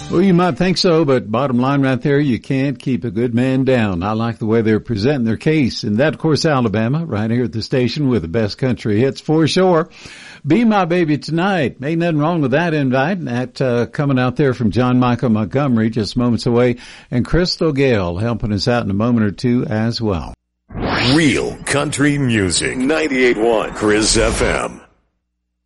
Well, you might think so, but bottom line right there, you can't keep a good man down. I like the way they're presenting their case. And that, of course, Alabama, right here at the station with the best country hits for sure. Be My Baby Tonight. Ain't nothing wrong with that invite. That coming out there from John Michael Montgomery, just moments away. And Crystal Gale helping us out in a moment or two as well. Real country music. 98.1 Chris FM.